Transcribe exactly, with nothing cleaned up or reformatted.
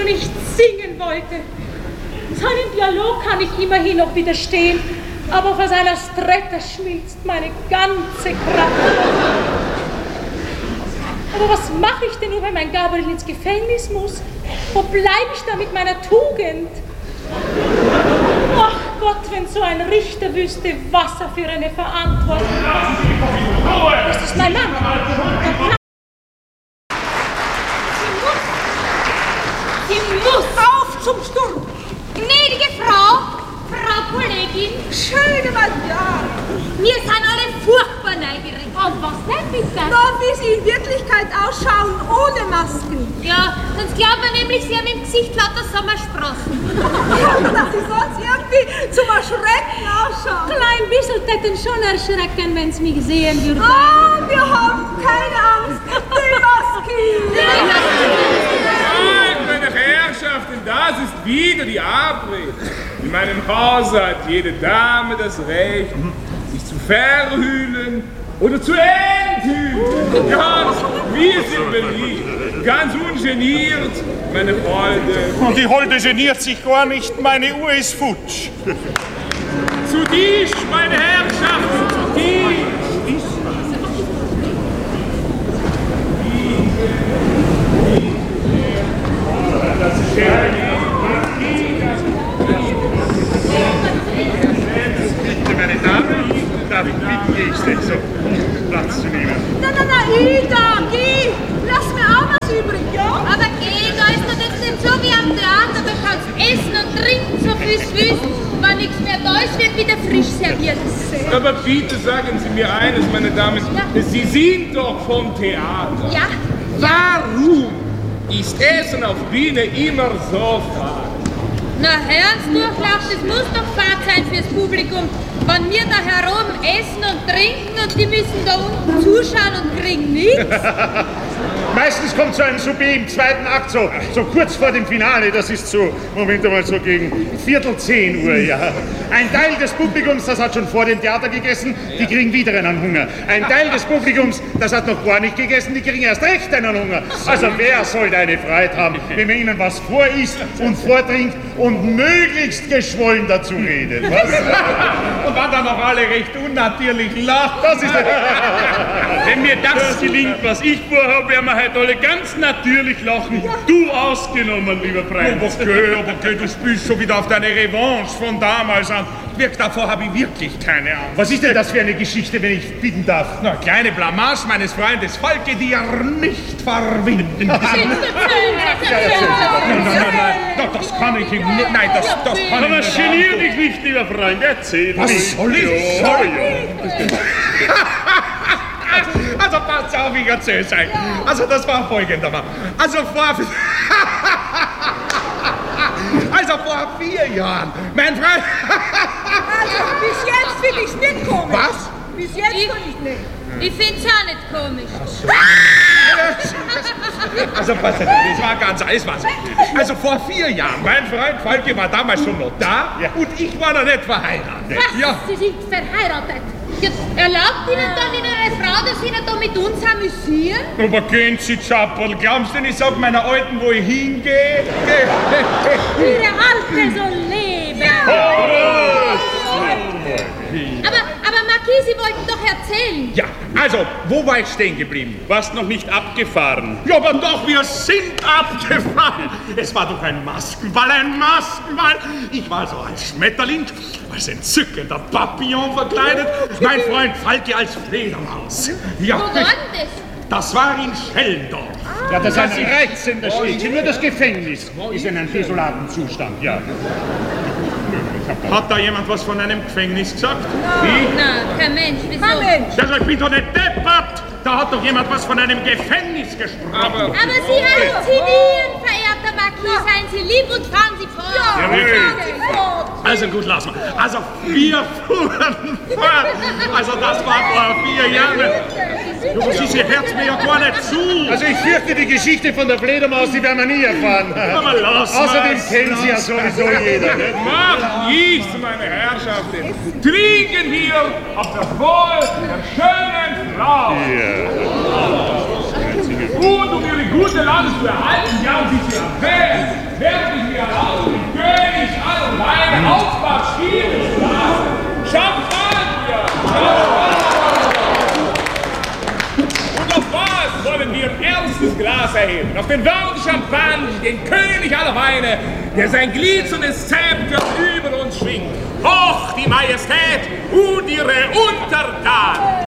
nur nicht singen wollte. Seinem Dialog kann ich immerhin noch widerstehen, aber vor seiner Stretta schmilzt meine ganze Kraft. Aber was mache ich denn nur, wenn mein Gabriel ins Gefängnis muss? Wo bleibe ich da mit meiner Tugend? Ach Gott, wenn so ein Richter wüsste, was er für eine Verantwortung hat. Das ist mein Mann. Sie muss, sie muss auf zum Sturm. Gnädige Frau, Frau Kollegin. Schöne Madame. Wir sind alle furchtbar neugierig. Und was denn bitte? Na, wie sie in Wirklichkeit ausschauen, ohne Masken. Ja, sonst glaubt man nämlich, sie haben im Gesicht lauter Sommersprossen. Dass sie sonst irgendwie zum Erschrecken ausschauen. Klein bisschen täten schon erschrecken, wenn sie mich sehen würden. Ah, wir haben keine Angst. Die Maske. Nein, meine Herrschaften, das ist wieder die Abrede. In meinem Hause hat jede Dame das Recht, sich zu verhüllen oder zu enthüllen. Ganz, wie es ihm beliebt. Ganz ungeniert, meine Freunde. Und die Holde geniert sich gar nicht, meine Uhr ist futsch. Zu Tisch, meine Herrschaften, zu Tisch. Das ist schön. Bitte, meine Damen, darf ich bitten, Gäste, so Platz zu nehmen. Na, na, na, Ida, geh. Lass mir auch was übrig, ja? Aber geh, da ist doch jetzt nicht so wie am Theater. Du kannst essen und trinken, so viel es willst. Wenn nichts mehr da ist, wird wieder frisch serviert. Aber bitte sagen Sie mir eines, meine Damen. Ja. Sie sind doch vom Theater. Ja. Warum ist Essen auf Bühne immer so fad? Na, Herrensdurchlauf, das muss doch fad sein fürs Publikum. Wenn wir da herum essen und trinken und die müssen da unten zuschauen und kriegen nichts. Meistens kommt so ein Souper im zweiten Akt, so, so kurz vor dem Finale, das ist so, Moment einmal, so gegen Viertel zehn Uhr, ja. Ein Teil des Publikums, das hat schon vor dem Theater gegessen, die kriegen wieder einen Hunger. Ein Teil des Publikums, das hat noch gar nicht gegessen, die kriegen erst recht einen Hunger. Also wer soll eine Freude haben, wenn man ihnen was vorisst und vortrinkt und möglichst geschwollen dazu redet, was? Und dann dann noch alle recht unnatürlich lachen. Das ist Wenn mir das gelingt, was ich vorhabe, werden wir heute alle ganz natürlich lachen. Du ausgenommen, lieber Prinz. Aber okay, aber okay, du spielst schon wieder auf deine Revanche von damals an. Wirkt davor habe ich wirklich keine Angst. Was ist denn das für eine Geschichte, wenn ich bitten darf? Na, kleine Blamage meines Freundes Falke, die er nicht verwinden kann. Nein, nein, nein, nein, das kann ich ihm nicht. Nein, das, das kann ich nicht. Genier dich nicht, lieber Freund, erzähl Was mich. soll ich Ja, sagen? Also passt auf, ich erzähl's euch. Also das war folgendermaßen. Also vor... Also vor vier Jahren, mein Freund... Also, bis jetzt finde ich's nicht komisch. Was? Bis jetzt finde ich nicht. Ich find's auch nicht komisch. Also pass auf, das war ganz alles was. Also vor vier Jahren, mein Freund Falke war damals schon noch da Ja. und ich war noch nicht verheiratet. Was? Ja. Sie sind verheiratet. Jetzt erlaubt Ihnen dann in einer Frau, dass Sie nicht da mit uns amüsieren? Aber gehen Sie, Chappel, glauben Sie denn, ich sag meiner Alten, wo ich hingehe? Ihre Alte soll leben. Aber, aber Marquis, Sie wollten doch erzählen. Ja, also, wo war ich stehen geblieben? warst noch nicht abgefahren. Ja, aber doch, wir sind abgefahren. Es war doch ein Maskenball, ein Maskenball. Ich war so als Schmetterling, als entzückender Papillon verkleidet. Mein Freund Falke als Fledermaus. Ja, Wo war denn das? das war in Schellendorf. Ja, das ist ein reizender Städtchen. Nur das Gefängnis ist in einem desolaten Zustand, ja. Hat da jemand was von einem Gefängnis gesagt? Na, kein Mensch, wieso? Kein Mensch. Also, ich bin doch nicht deppert. Da hat doch jemand was von einem Gefängnis gesprochen. Aber, Aber Sie halluzinieren, verehrter Marquis. Seien Sie lieb und fahren Sie fort. Ja, fahren Sie fort. also gut, lass mal. Also wir fuhren fort. Also das war vor vier Jahren. Du, was ist, ihr hört mir ja gar nicht zu. Also ich fürchte, die Geschichte von der Fledermaus, die werden wir nie erfahren. Aber lass Außerdem mal's, kennt sie ja lass sowieso jeder. Ne? Macht dies, meine Herrschaften. Trinken wir auf das Wohl der schönen Frau. Und um ihre gute Lage zu erhalten, ja, um sie zu erfähren, werde ich mir erlauben, den König aller Weine aufmarschieren zu lassen. Champagner! Champagner! Und auf was wollen wir ein ernstes Glas erheben? Auf den Wort Champagner, den König aller Weine, der sein glitzerndes Zepter über uns schwingt. Hoch die Majestät und ihre Untertanen!